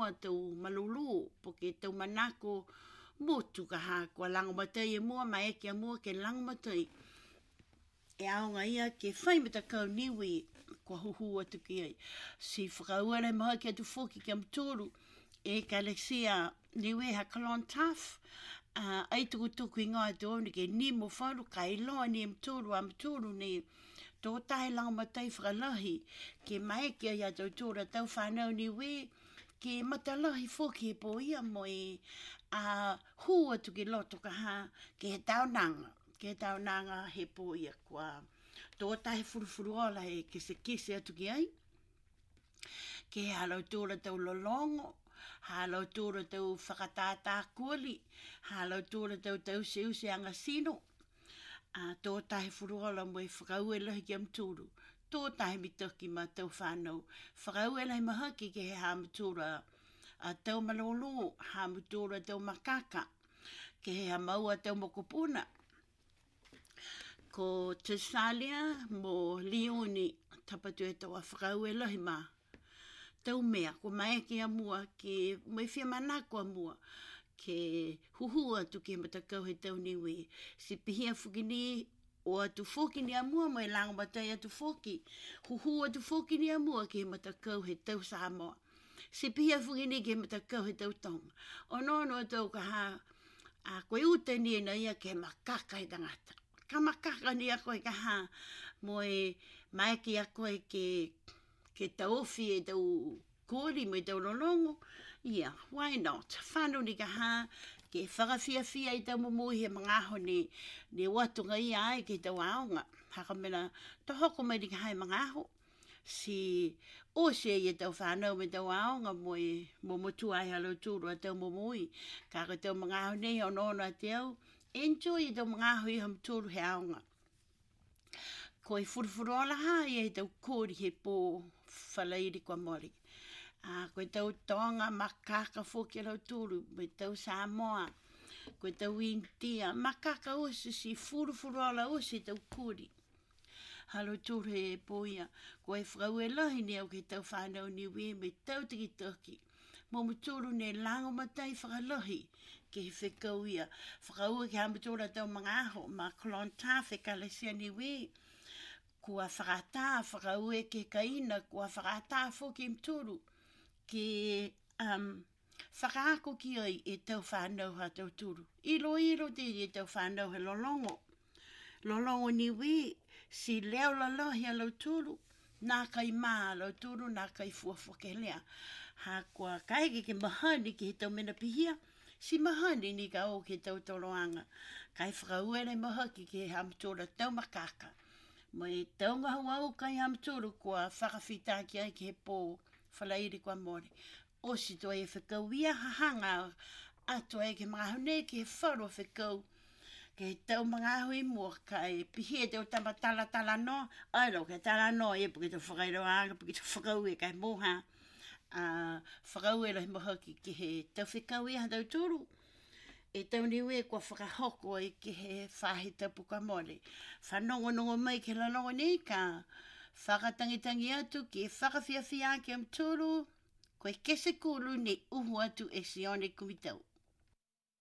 mua tau malulu, poke tau manako motu ka ha, kua langomatai e mua, mai eke a mua ke langomatai. E aonga ia ke whai me takau niwi kua huhu atu ki ai. Si whakauere maha ki atu whoki ki am tōru e Galaxia niwi ha kalon taf. Ai tuku tuku i ngā atu au ni ke ni mo wharu ka iloa ni am tōru ni tō tahe langomatai whakalahi ke mai ki ai atu tōra tau whanau niwi ke matalahi whoki e po ia mo e hu atu ki loto ka ha ke he taunanga. Ke taunanga he po ia kua tō tahe furufuru ola he kise atu ki ai. Ke he halau tōra tau lolongo, halau tōra tau whakatātā kuali, halau tōra tau se anga sino. Tō tahe furu ola mo e whakaue lahi ki am tūru. Tō tahe mitaki ma tau whanau. Whakaue lahi mahaki ke he hamutura tau malolo, hamutura tau makaka, ke he hamaua tau mokopuna. Ko Tesalia mo Lioni tapatu e tau a whakaue lahi ma. Tau mea, ko mai ki a mua, ke mai whia manako a mua, ke huhu atu ke matakau he tau niwi. Si pihia whukini o atu whoki ni a mua, mai langomatai atu whoki. Huhu atu whoki ni a mua ke matakau he tau Samoa. Si pihia whukini ke matakau he tau Tonga. O nono tau ka ha, koe ute ni na ia ke makaka he tangata. Ka makaka ni a koe ka ha, mo e mai ki a koe ke tauwhi e tau kōri mo e tau lolongo. Yeah, why not? Whanu ni ka ha, ke whakawhia i tau mumui he mga aho ni watunga ia ai ke tau aonga. Haka mena, to hoko mai ni ka hai mga aho. Si o se e tau whanau me tau aonga mo motu ai halo tūru a tau mumui. Ka ko tau mga aho nei o nono a te au. Enjoy e tau mga aho i ham tūru he aonga. Ko e furufuru ola hai e tau kōri he pō whalairi kua mori. Ko e tau tonga makaka whoki alau tūru, me tau Samoa, ko e tau India, makaka osi si furufuru ola osi tau kōri. Halo tūru he pō ia, ko e whakau e lahi ni au ke tau whanau niwi me tau tiki toki. Mo muturu ne langomatai whakalahi ke he whekau ia. Whakau ke hamutura tau mga aho, ma kolon tā whekalesia niwi. Kua whakatā, whakaue ke kaina, kua whakatā whoki mturu, ke whakaako ki ai e tau whanau ha tau turu. Ilo te e tau whanau he lolongo. Lolongo niwi, si leo lalahi a lau turu, nā kai mā lau turu, nā kai fuafuake lea. Ha kua kaike ke mahani ki he tau mena pihia, si mahani ni ka o ke tau toloanga. Kai whakaue nei mahaki ke he hamtura tau makaka. Mo e taunga hauau kai hamturu kua whakawhita ki ai ki he pō whalairi kua mori. O si toa e whakauia hahanga ato e ke mga hone ke he wharu whakau. Ke he tau mga ahu i mua ka e pihi e tau tama tala no. Aero ke tala no e puke tau whakairo anga, puke tau whakau e kai moha. Whakau e rahi mahaki ki he tau whakauia tau turu. E tau niwe kua whakahoko e ke he whahi tapu ka mori. Whanongo mai ke lalongo nei ka whakatangitangi atu ke whakawhiawhia ke am tūru. Koe kese kūru ni uhu atu e sione kumitau.